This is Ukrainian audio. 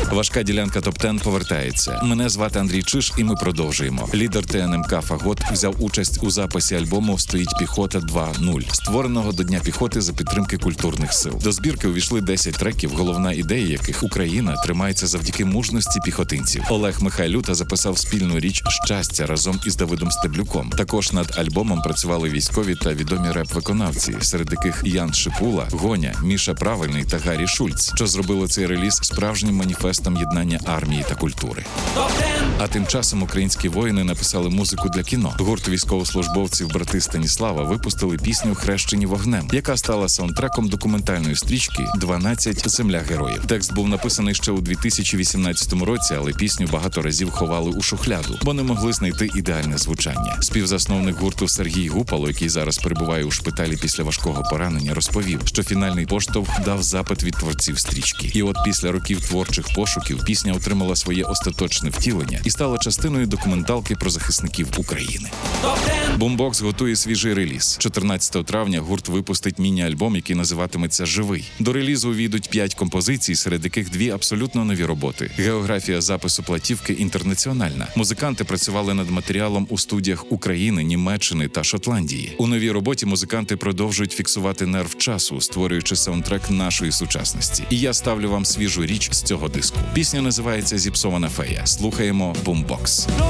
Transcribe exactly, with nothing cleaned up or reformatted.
Важка ділянка топ десять повертається. Мене звати Андрій Чиш, і ми продовжуємо. Лідер Т Н М К «Фагот» взяв участь у записі альбому «Стоїть піхота два нуль», створеного до Дня піхоти за підтримки культурних сил. До збірки увійшли десять треків, головна ідея яких Україна тримається завдяки мужності піхотинців. Олег Михайлюта записав спільну річ «Щастя» разом із Давидом Стеблюком. Також над альбомом працювали військові та відомі реп-виконавці, серед яких Ян Шипула, Гоня, Міша Правильний та Гаррі Шульц, що зробило цей реліз справжнім маніфестом єднання армії та культури. А тим часом українські воїни написали музику для кіно. Гурт військовослужбовців брати Станіслава випустили пісню «Хрещені вогнем», яка стала саундтреком документальної стрічки «дванадцять. Земля героїв». Текст був написаний ще у дві тисячі вісімнадцятому році, але пісню багато разів ховали у шухляду, бо не могли знайти ідеальне звучання. Співзасновник гурту Сергій Гупало, який зараз перебуває у шпиталі після важкого поранення, розповів, що фінальний поштовх дав запит від творців стрічки. І от після років творчих пошуків пісня отримала своє остаточне втілення і стала частиною документалки про захисників України. Бумбокс готує свіжий реліз. чотирнадцятого травня гурт випустить міні-альбом, який називатиметься «Живий». До релізу увійдуть п'ять композицій, серед яких дві абсолютно нові роботи. Географія запису платівки інтернаціональна. Музиканти працювали над матеріалом у студіях України, Німеччини та Шотландії. У новій роботі музиканти продовжують фіксувати нерв часу, створюючи саундтрек нашої сучасності. І я ставлю вам свіжу річ з цього диску. Пісня називається «Зіпсована фея». Слухаємо «Бумбокс».